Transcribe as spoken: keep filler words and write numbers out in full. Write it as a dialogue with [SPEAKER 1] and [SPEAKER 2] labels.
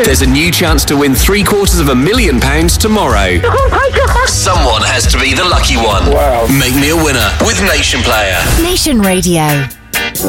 [SPEAKER 1] There's a new chance to win three quarters of a million pounds tomorrow. Someone has to be the lucky one.
[SPEAKER 2] Wow.
[SPEAKER 1] Make me a winner with Nation Player.
[SPEAKER 3] Nation Radio.